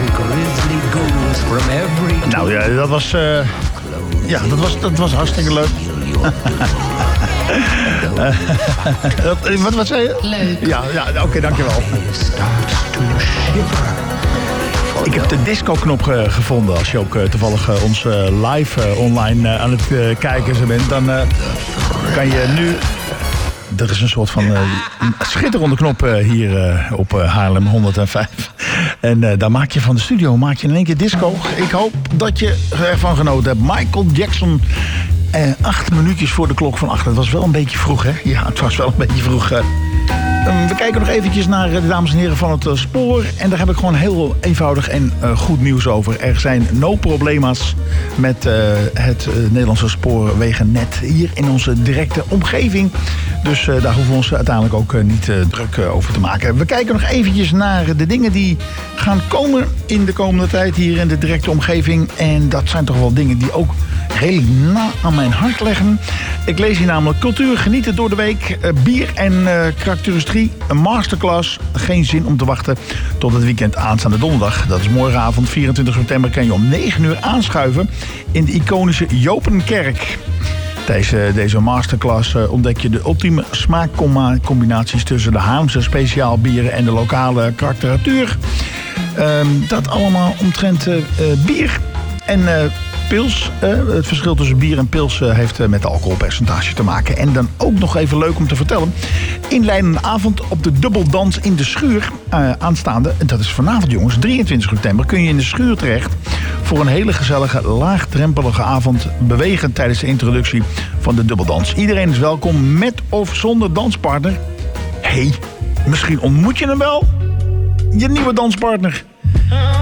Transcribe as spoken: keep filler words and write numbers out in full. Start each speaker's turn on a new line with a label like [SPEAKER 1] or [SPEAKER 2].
[SPEAKER 1] Nou ja, dat was, uh, ja, dat was, dat was hartstikke leuk. uh, wat, wat zei je?
[SPEAKER 2] Leuk.
[SPEAKER 1] Ja, ja oké, okay, dankjewel. Ik heb de disco-knop uh, gevonden. Als je ook uh, toevallig uh, ons uh, live uh, online uh, aan het uh, kijken bent, dan uh, kan je nu... Er is een soort van uh, een schitterende knop uh, hier uh, op uh, Haarlem honderdvijf. En uh, daar maak je van de studio maak je in één keer disco. Ik hoop dat je ervan genoten hebt. Michael Jackson. Uh, acht minuutjes voor de klok van acht. Het was wel een beetje vroeg, hè? Ja, het was wel een beetje vroeg. Uh. Um, we kijken nog eventjes naar de dames en heren van het uh, spoor. En daar heb ik gewoon heel eenvoudig en uh, goed nieuws over. Er zijn no problema's met uh, het uh, Nederlandse spoorwegennet hier in onze directe omgeving. Dus uh, daar hoeven we ons uiteindelijk ook uh, niet uh, druk uh, over te maken. We kijken nog eventjes naar de dingen die gaan komen in de komende tijd hier in de directe omgeving. En dat zijn toch wel dingen die ook redelijk na aan mijn hart leggen. Ik lees hier namelijk cultuur genieten door de week. Uh, bier en uh, karakteristrie. Een masterclass. Geen zin om te wachten tot het weekend aanstaande donderdag. Dat is morgenavond vierentwintig september. Kan je om negen uur aanschuiven in de iconische Jopenkerk. Tijdens uh, deze masterclass uh, ontdek je de ultieme smaakcombinaties tussen de Haarlemse speciaalbieren en de lokale karakteratuur. Uh, dat allemaal omtrent uh, uh, bier en uh, pils. Uh, het verschil tussen bier en pils uh, heeft uh, met alcoholpercentage te maken. En dan ook nog even leuk om te vertellen. Inleidende avond op de dubbeldans in de schuur uh, aanstaande. Dat is vanavond, jongens, drieëntwintig september. Kun je in de schuur terecht voor een hele gezellige, laagdrempelige avond bewegen tijdens de introductie van de dubbeldans. Iedereen is welkom met of zonder danspartner. Hé, hey, misschien ontmoet je hem wel? Je nieuwe danspartner.